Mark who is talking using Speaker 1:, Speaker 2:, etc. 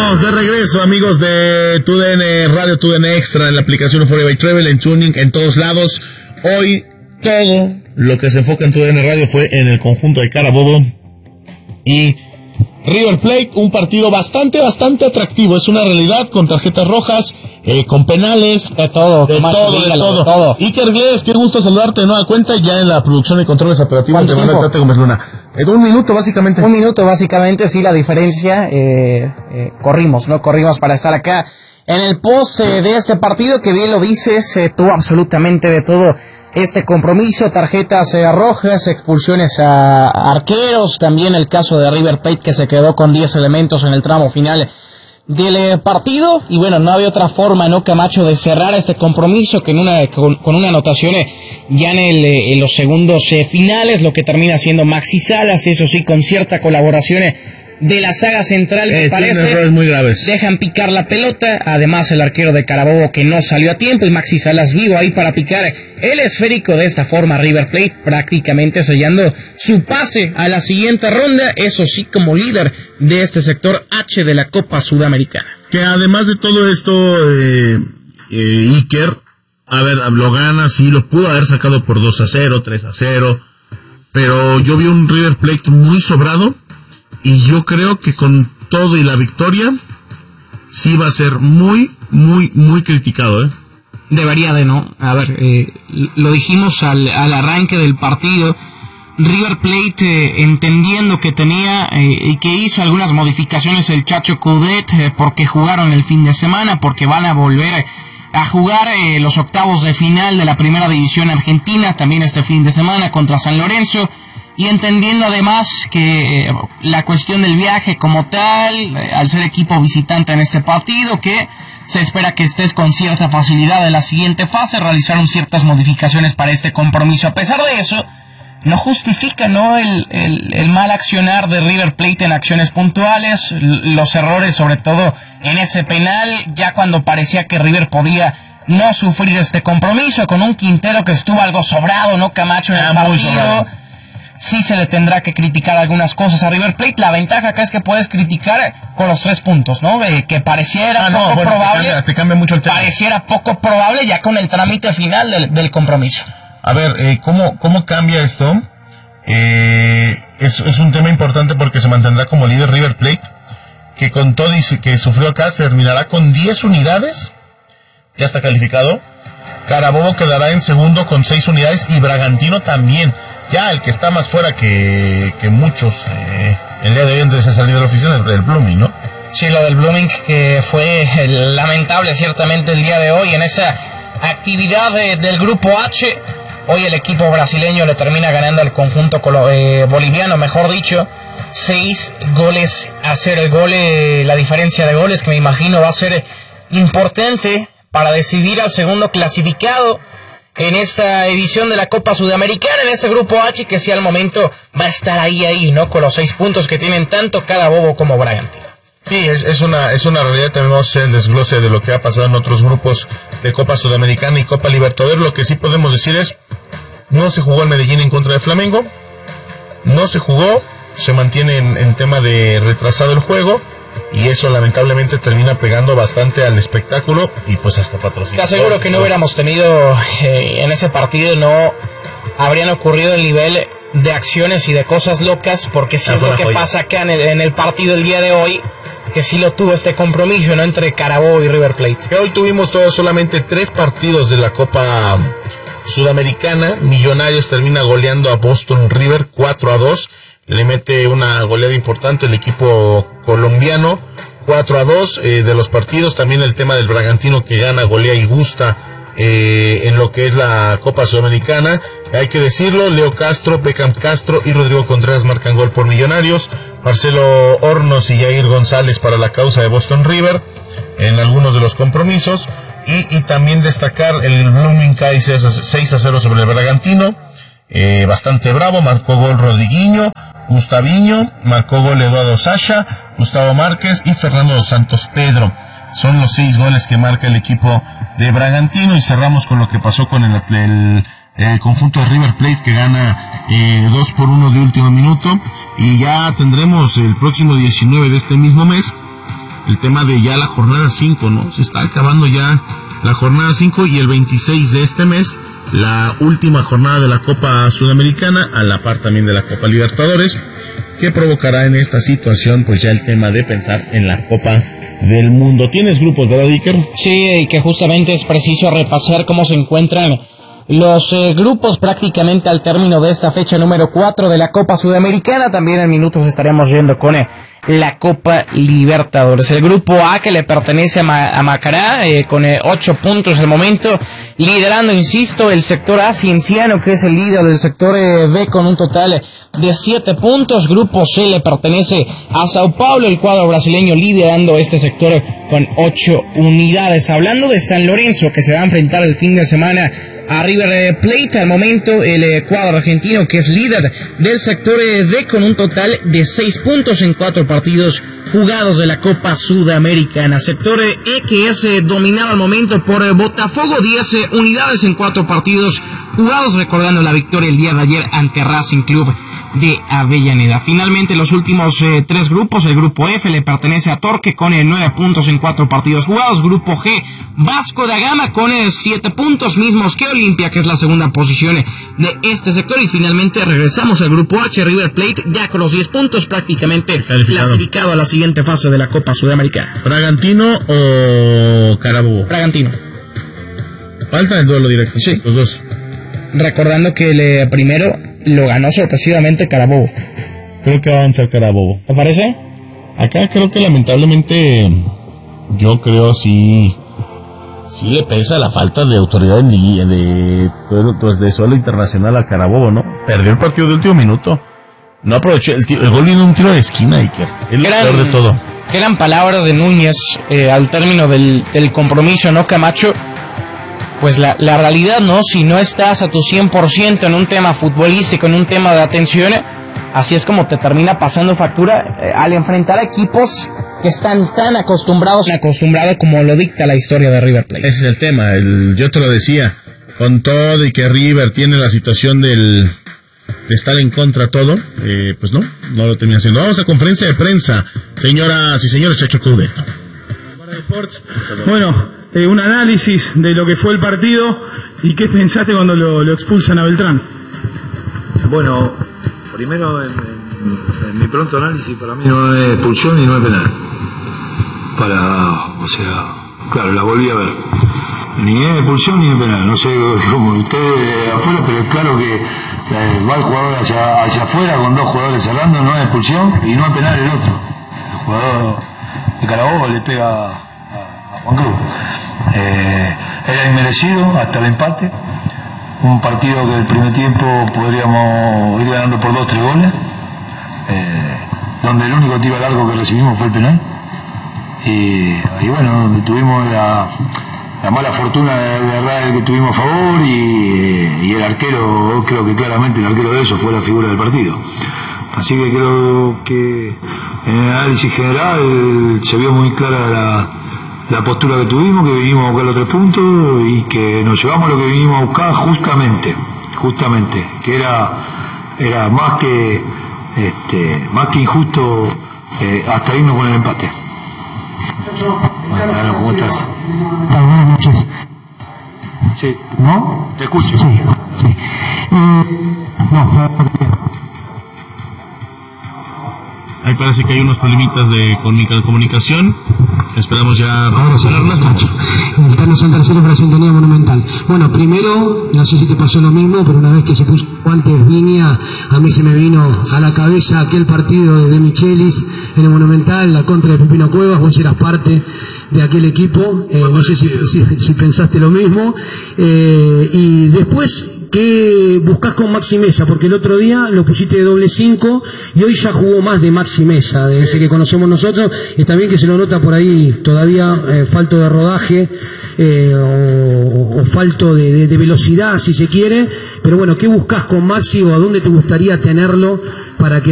Speaker 1: Estamos de regreso, amigos de TUDN Radio, TUDN Extra, en la aplicación Euphoria by Travel, en Tuning, en todos lados. Hoy todo lo que se enfoca en TUDN Radio fue en el conjunto de Carabobo y River Plate, un partido bastante atractivo. Es una realidad, con tarjetas rojas, con penales, de todo. Iker Gles, qué gusto saludarte de nueva cuenta, ya en la producción y controles operativos de Manuel Tate Gómez Luna. Un minuto básicamente, sí, la diferencia, corrimos para estar acá en el post de este partido, que bien lo dices, tuvo absolutamente de todo este compromiso, tarjetas rojas, expulsiones a arqueros, también el caso de River Plate, que se quedó con 10 elementos en el tramo final del partido, y bueno, no había otra forma, ¿no, Camacho, de cerrar este compromiso que con una anotación ya en los segundos finales, lo que termina siendo Maxi Salas, eso sí, con cierta colaboración de la saga central, que parece errores muy graves.
Speaker 2: Dejan picar la pelota, además el arquero de Carabobo que no salió a tiempo, y Maxi Salas vivo ahí para picar el esférico. De esta forma River Plate prácticamente sellando su pase a la siguiente ronda, eso sí, como líder de este sector H de la Copa Sudamericana.
Speaker 1: Que además de todo esto, Iker, a ver, lo gana, sí, lo pudo haber sacado por 2-0, 3-0, pero yo vi un River Plate muy sobrado. Y yo creo que con todo y la victoria sí va a ser muy criticado,
Speaker 2: Debería de, ¿no? A ver, lo dijimos al arranque del partido. River Plate, entendiendo que tenía y que hizo algunas modificaciones el Chacho Coudet, porque jugaron el fin de semana, porque van a volver a jugar los octavos de final de la Primera División Argentina también este fin de semana contra San Lorenzo. Y entendiendo además que la cuestión del viaje como tal, al ser equipo visitante en este partido, que se espera que estés con cierta facilidad en la siguiente fase, realizaron ciertas modificaciones para este compromiso. A pesar de eso, no justifica, ¿no?, el mal accionar de River Plate en acciones puntuales, los errores sobre todo en ese penal, ya cuando parecía que River podía no sufrir este compromiso, con un Quintero que estuvo algo sobrado, ¿no, Camacho, en el partido? Sí se le tendrá que criticar algunas cosas a River Plate. La ventaja acá es que puedes criticar con los 3 puntos, ¿no? Que pareciera poco probable.
Speaker 1: Te cambia mucho el tema.
Speaker 2: Pareciera poco probable ya con el trámite final del compromiso.
Speaker 1: A ver, ¿cómo cambia esto? Es un tema importante porque se mantendrá como líder River Plate, que con todo y que sufrió acá, terminará con 10 unidades. Ya está calificado. Carabobo quedará en segundo con 6 unidades y Bragantino también. Ya el que está más fuera que muchos el día de hoy antes de salir de la oficina es el Blooming, ¿no?
Speaker 2: Sí, lo del Blooming, que fue lamentable ciertamente el día de hoy en esa actividad del grupo H. Hoy el equipo brasileño le termina ganando al conjunto boliviano, mejor dicho, 6-0. El gol, la diferencia de goles, que me imagino va a ser importante para decidir al segundo clasificado en esta edición de la Copa Sudamericana, en este grupo H, que sí al momento va a estar ahí, ¿no? Con los 6 puntos que tienen tanto Carabobo como Bragantino.
Speaker 1: Sí, es una realidad. También vamos a hacer el desglose de lo que ha pasado en otros grupos de Copa Sudamericana y Copa Libertadores. Lo que sí podemos decir es, no se jugó el Medellín en contra de Flamengo, se mantiene en tema de retrasado el juego, y eso lamentablemente termina pegando bastante al espectáculo y pues hasta patrocinio.
Speaker 2: Te aseguro que no hubiéramos tenido en ese partido, no habrían ocurrido el nivel de acciones y de cosas locas, porque si es lo que pasa acá en el partido el día de hoy, que sí lo tuvo este compromiso, ¿no?, entre Carabobo y River Plate.
Speaker 1: Que hoy tuvimos solamente 3 partidos de la Copa Sudamericana. Millonarios termina goleando a Boston River 4-2. Le mete una goleada importante el equipo colombiano, 4-2 de los partidos. También el tema del Bragantino, que gana, golea y gusta en lo que es la Copa Sudamericana. Hay que decirlo, Leo Castro, Beckham Castro y Rodrigo Contreras marcan gol por Millonarios. Marcelo Hornos y Jair González para la causa de Boston River en algunos de los compromisos. Y también destacar el Blooming cae 6-0 sobre el Bragantino. Bastante bravo, marcó gol Rodriguinho, Gustaviño, marcó gol Eduardo Sacha, Gustavo Márquez y Fernando dos Santos Pedro. Son los 6 goles que marca el equipo de Bragantino. Y cerramos con lo que pasó con el conjunto de River Plate, que gana 2-1 de último minuto. Y ya tendremos el próximo 19 de este mismo mes el tema de ya la jornada 5, ¿no? Se está acabando ya la jornada 5 y el 26 de este mes, la última jornada de la Copa Sudamericana, a la par también de la Copa Libertadores, que provocará en esta situación pues ya el tema de pensar en la Copa del Mundo. ¿Tienes grupos, verdad, Iker?
Speaker 2: Sí, y que justamente es preciso repasar cómo se encuentran los grupos prácticamente al término de esta fecha número 4 de la Copa Sudamericana. También en minutos estaremos yendo con la Copa Libertadores. El grupo A, que le pertenece a Macará, con 8 puntos al momento, liderando, insisto, el sector A, Cienciano, que es el líder del sector B, con un total de 7 puntos. Grupo C le pertenece a Sao Paulo, el cuadro brasileño liderando este sector con 8 unidades. Hablando de San Lorenzo, que se va a enfrentar el fin de semana a River Plate, al momento el cuadro argentino, que es líder del sector D, con un total de 6 puntos en 4 partidos jugados de la Copa Sudamericana. Sector E, que es dominado al momento por Botafogo, 10 unidades en 4 partidos jugados, recordando la victoria el día de ayer ante Racing Club de Avellaneda. Finalmente, los últimos 3 grupos. El grupo F le pertenece a Torque con 9 puntos en 4 partidos jugados. Grupo G, Vasco da Gama con 7 puntos, mismos que Olimpia, que es la segunda posición de este sector. Y finalmente regresamos al grupo H, River Plate, ya con los 10 puntos, prácticamente clasificado a la siguiente fase de la Copa Sudamericana.
Speaker 1: ¿Bragantino o Carabobo?
Speaker 2: Bragantino.
Speaker 1: Falta el duelo directo, sí, los dos.
Speaker 2: Recordando que el primero lo ganó sorpresivamente Carabobo.
Speaker 1: Creo que va a avanzar Carabobo.
Speaker 2: ¿Te parece?
Speaker 1: Acá creo que lamentablemente, yo creo sí le pesa la falta de autoridad de suelo internacional a Carabobo, ¿no? Perdió el partido de último minuto. No aprovechó el gol, vino un tiro de esquina, Iker. Es lo peor de todo.
Speaker 2: Eran palabras de Núñez al término del compromiso, ¿no, Camacho? Pues la realidad, ¿no? Si no estás a tu 100% en un tema futbolístico, en un tema de atención, así es como te termina pasando factura al enfrentar a equipos que están tan acostumbrados como lo dicta la historia de River Plate.
Speaker 1: Ese es el tema, yo te lo decía, con todo y que River tiene la situación de estar en contra todo, pues no lo termina haciendo. Vamos a conferencia de prensa, señoras y señores. Chacho Coudet.
Speaker 3: Bueno, un análisis de lo que fue el partido y qué pensaste cuando lo expulsan a Beltrán.
Speaker 4: Bueno, primero en mi pronto análisis, para mí no es expulsión y no es penal. Claro, la volví a ver. Ni es expulsión ni es penal. No sé cómo ustedes afuera, pero es claro que va el jugador hacia afuera con 2 jugadores cerrando, no es expulsión y no es penal el otro. El jugador de Carabobo le pega a Juan Cruz. Era inmerecido hasta el empate. Un partido que el primer tiempo podríamos ir ganando por 2-3 goles, donde el único tiro largo que recibimos fue el penal. Y bueno, donde tuvimos la mala fortuna de errar el que tuvimos a favor, y el arquero, creo que claramente el arquero de eso fue la figura del partido. Así que creo que en el análisis general se vio muy clara la postura que tuvimos, que vinimos a buscar los 3 puntos y que nos llevamos lo que vinimos a buscar justamente, que era más que injusto hasta irnos con el empate. Bueno, ¿cómo estás?
Speaker 5: Buenas noches.
Speaker 4: Sí.
Speaker 5: ¿No?
Speaker 4: Te escucho.
Speaker 5: Sí. No.
Speaker 1: Ahí parece que hay unos problemitas de comunicación. Esperamos ya
Speaker 5: ahora sí, el Carlos Santarcero para Sintonía Monumental. Bueno, primero, no sé si te pasó lo mismo, pero una vez que se puso antes Viña, a mí se me vino a la cabeza aquel partido de Michelis en el Monumental, la contra de Pepino Cuevas. Vos eras parte de aquel equipo, no sé si pensaste lo mismo. Y después, ¿qué buscás con Maxi Mesa? Porque el otro día lo pusiste de doble 5 y hoy ya jugó más de Maxi Mesa, de ese que conocemos nosotros, y también que se lo nota por ahí todavía falto de rodaje o falto de velocidad, si se quiere. Pero bueno, ¿qué buscás con Maxi o a dónde te gustaría tenerlo para que